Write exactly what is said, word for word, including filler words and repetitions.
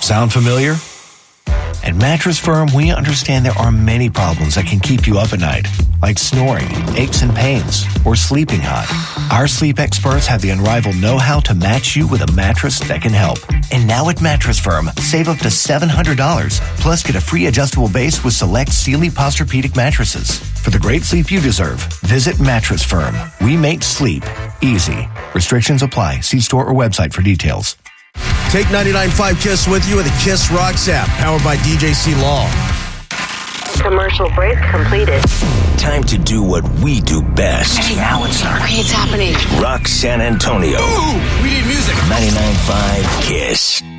Sound familiar? At Mattress Firm, we understand there are many problems that can keep you up at night, like snoring, aches and pains, or sleeping hot. Our sleep experts have the unrivaled know-how to match you with a mattress that can help. And now at Mattress Firm, save up to seven hundred dollars, plus get a free adjustable base with select Sealy Posturepedic mattresses. For the great sleep you deserve, visit Mattress Firm. We make sleep easy. Restrictions apply. See store or website for details. Take ninety-nine point five KISS with you with the KISS Rocks app, powered by D J C Law. Commercial break completed. Time to do what we do best. Hey, now it's starting. Okay, it's happening. Rock San Antonio. Ooh, we need music. ninety-nine point five KISS.